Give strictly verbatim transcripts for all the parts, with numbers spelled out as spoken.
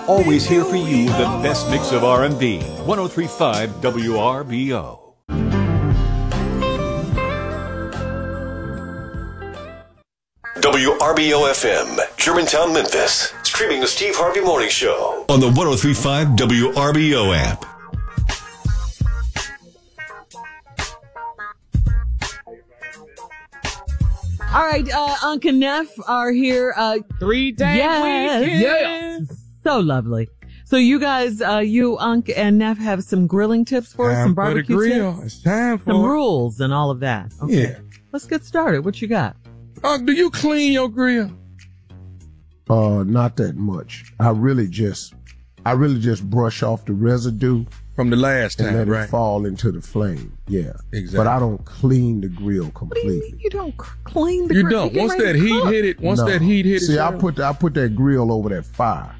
Always here for you with the best mix of R and B. ten thirty-five W R B O. W R B O F M, Germantown, Memphis. Streaming the Steve Harvey Morning Show on the ten thirty-five W R B O app. All right, uh, Unc and Neff are here. Uh, Three day yes, weekend. yes. So lovely. So you guys, uh, you, Unc and Neff have some grilling tips for us, Time some for the barbecue grill. tips, It's time for some it. rules and all of that. Okay. Yeah. Let's get started. What you got? Unc, do you clean your grill? Uh, not that much. I really just, I really just brush off the residue From the last and time, let right? it fall into the flame. Yeah, Exactly. But I don't clean the grill What do you mean completely. you don't c- clean the You grill? don't. get Once ready that to heat cook. hit it, once No. that heat hit it. See, I Sharon, put I put that grill over that fire.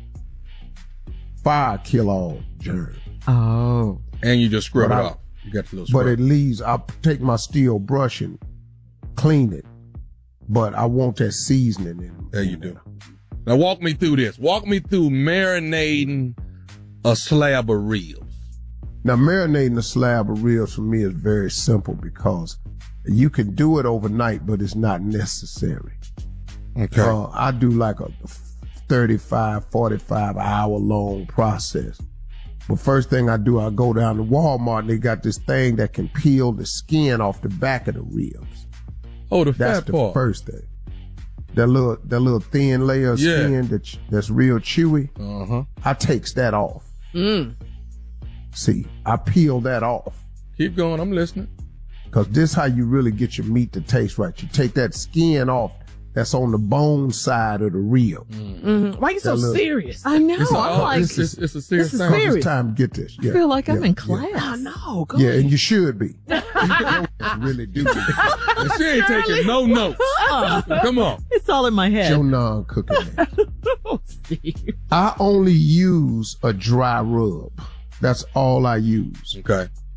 Fire kill all germs, Oh. and you just scrub But it I- off. You got the little but scrub. it leaves. I take my steel brush and clean it, but I want that seasoning in. There you do. Now walk me through this. Walk me through marinating a slab of ribs. Now, marinating a slab of ribs for me is very simple because you can do it overnight, but it's not necessary. Okay. Uh, I do like a thirty-five, forty-five hour long process. But first thing I do, I go down to Walmart and they got this thing that can peel the skin off the back of the ribs. oh, the That's fat the part. first thing. That little, that little thin layer of Yeah. skin that, that's real chewy, Uh huh. I takes that off. Mm. See, I peel that off. Keep going. I'm listening. Cause this how you really get your meat to taste right. You take that skin off that's on the bone side of the rib. Mm-hmm. Why you so That little- serious? I know. It's, a, I'm oh, like, it's, it's, it's a serious this is thing. serious. It's time to get this. I Yeah, feel like I'm yeah, in yeah. class. Oh no, go Yeah, ahead. and you should be. You really do. And she ain't taking no notes. Come on. It's all in my head. Your non-cooking ass. Oh, Steve. I only use a dry rub. That's all I use. Okay.